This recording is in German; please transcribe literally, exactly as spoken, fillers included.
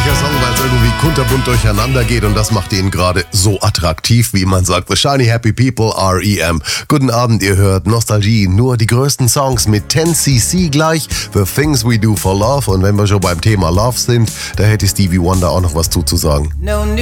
herrlicher Song, weil es irgendwie kunterbunt durcheinander geht und das macht ihn gerade so attraktiv, wie man sagt. The Shiny Happy People, R E M. Guten Abend, ihr hört Nostalgie, nur die größten Songs mit zehn C C gleich, The Things We Do for Love. Und wenn wir schon beim Thema Love sind, da hätte Stevie Wonder auch noch was zuzusagen. No